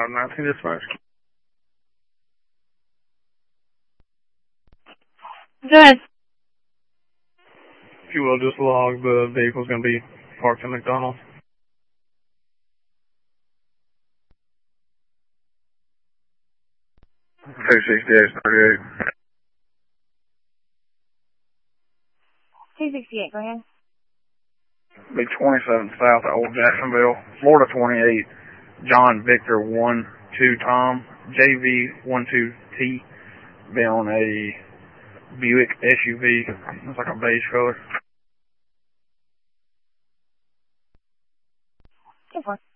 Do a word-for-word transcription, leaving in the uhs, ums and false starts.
five nineteen dispatch. Go ahead. If you will, just log the vehicle's going to be parked in McDonald's. two sixty-eight thirty-eight. two sixty-eight, go ahead. Be twenty-seven South Old Jacksonville, Florida twenty-eight, John Victor one two Tom, J V one two T. Be on a Buick S U V. It's like a beige color. ten four.